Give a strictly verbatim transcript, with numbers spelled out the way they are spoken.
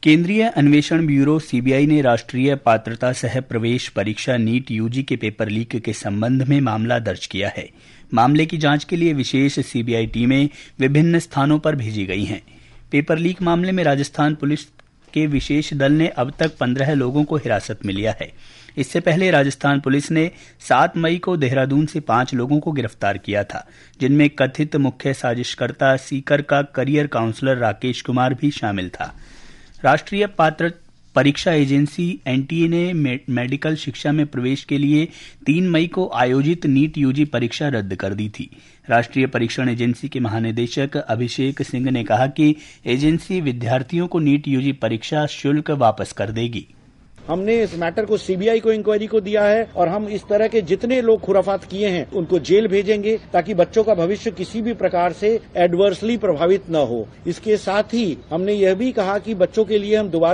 केंद्रीय अन्वेषण bureau CBI ने राष्ट्रीय पात्रता सह प्रवेश परीक्षा नीट यूजी के पेपर लीक के संबंध में मामला दर्ज किया है। मामले की जांच के लिए विशेष सीबीआई टीमें विभिन्न स्थानों पर भेजी गई हैं। पेपर लीक मामले में राजस्थान पुलिस के विशेष दल ने अब तक पंद्रह लोगों को हिरासत में लिया है। इससे पहले राजस्थान पुलिस ने सात मई को देहरादून से पांच लोगों को गिरफ्तार किया था, जिनमें कथित मुख्य साजिशकर्ता सीकर का करियर काउंसलर राकेश कुमार भी शामिल था। राष्ट्रीय पात्र परीक्षा एजेंसी एनटीए ने मे, मेडिकल शिक्षा में प्रवेश के लिए तीन मई को आयोजित नीट यूजी परीक्षा रद्द कर दी थी। राष्ट्रीय परीक्षण एजेंसी के महानिदेशक अभिषेक सिंह ने कहा कि एजेंसी विद्यार्थियों को नीट यूजी परीक्षा शुल्क वापस कर देगी। हमने इस मैटर को सीबीआई को इंक्वायरी को दिया है और हम इस तरह के जितने लोग खुराफात किए हैं उनको जेल भेजेंगे ताकि बच्चों का भविष्य किसी भी प्रकार से एडवर्सली प्रभावित न हो। इसके साथ ही हमने यह भी कहा कि बच्चों के लिए हम दोबारा